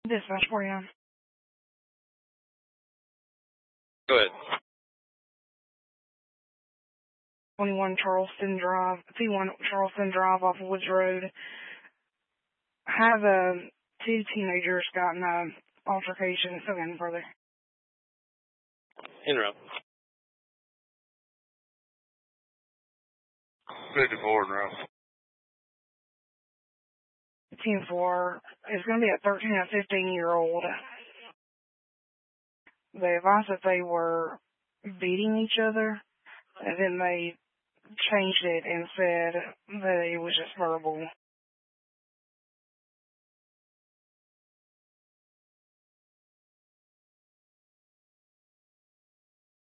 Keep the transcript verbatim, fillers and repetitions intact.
Dispatch for you. Go ahead. twenty-one Charleston Drive, T one Charleston Drive off of Woods Road. Have uh, two teenagers got in an altercation. It's okay, further. In route. fifty-four in route. ten four. It's going to be a thirteen and fifteen year old. They advised that they were beating each other, and then they changed it and said that it was just verbal.